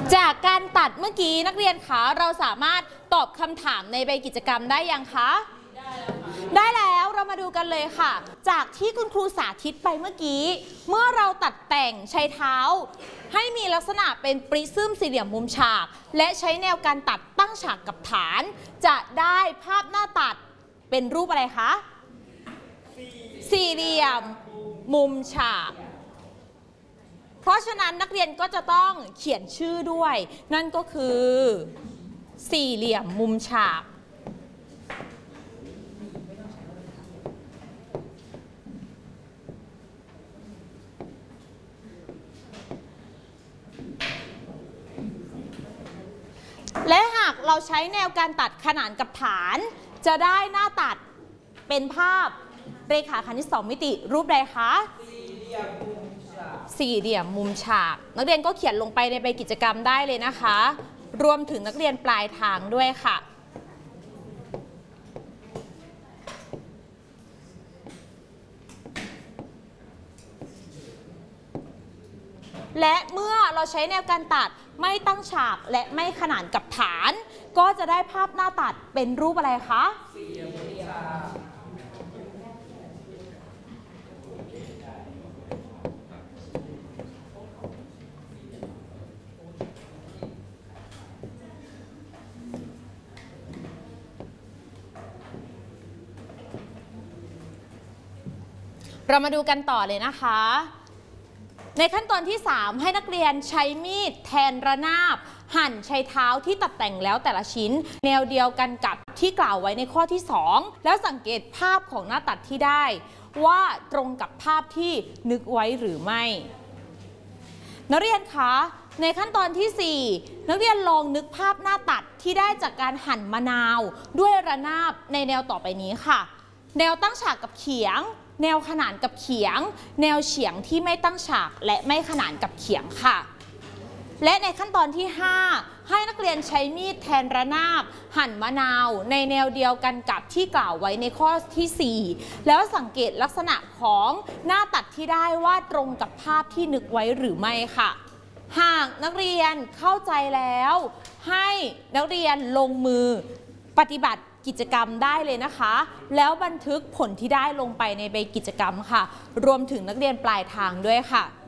จากการตัดเมื่อกี้นักเรียนคะเราสามารถตอบคำถามในใบกิจกรรมได้ยังคะได้แล้วเรามาดูกันเลยค่ะจากที่คุณครูสาธิตไปเมื่อกี้เมื่อเราตัดแต่งใช้เท้าให้มีลักษณะเป็นปริซึมสี่เหลี่ยมมุมฉากและใช้แนวการตัดตั้งฉากกับฐานจะได้ภาพหน้าตัดเป็นรูปอะไรคะสี่เหลี่ยมมุมฉากเพราะฉะนั้นนักเรียนก็จะต้องเขียนชื่อด้วยนั่นก็คือสี่เหลี่ยมมุมฉากและหากเราใช้แนวการตัดขนานกับฐานจะได้หน้าตัดเป็นภาพเรขาคณิต2 มิติรูปใดคะสี่เหลี่ยมมุมฉากนักเรียนก็เขียนลงไปในใบกิจกรรมได้เลยนะคะรวมถึงนักเรียนปลายทางด้วยค่ะและเมื่อเราใช้แนวการตัดไม่ตั้งฉากและไม่ขนานกับฐานก็จะได้ภาพหน้าตัดเป็นรูปอะไรคะสี่เหลี่ยมมุมฉากเรามาดูกันต่อเลยนะคะในขั้นตอนที่3ให้นักเรียนใช้มีดแทนระนาบหั่นใช้เท้าที่ตัดแต่งแล้วแต่ละชิ้นแนวเดียวกันกับที่กล่าวไว้ในข้อที่2แล้วสังเกตภาพของหน้าตัดที่ได้ว่าตรงกับภาพที่นึกไว้หรือไม่นักเรียนคะในขั้นตอนที่4นักเรียนลองนึกภาพหน้าตัดที่ได้จากการหั่นมะนาวด้วยระนาบในแนวต่อไปนี้ค่ะแนวตั้งฉากกับเขียงแนวขนานกับเขียงแนวเฉียงที่ไม่ตั้งฉากและไม่ขนานกับเขียงค่ะและในขั้นตอนที่5ให้นักเรียนใช้มีดแทนระนาบหั่นมะนาวในแนวเดียวกันกับที่กล่าวไว้ในข้อที่4แล้วสังเกตลักษณะของหน้าตัดที่ได้ว่าตรงกับภาพที่นึกไว้หรือไม่ค่ะหากนักเรียนเข้าใจแล้วให้นักเรียนลงมือปฏิบัติกิจกรรมได้เลยนะคะแล้วบันทึกผลที่ได้ลงไปในใบกิจกรรมค่ะรวมถึงนักเรียนปลายทางด้วยค่ะ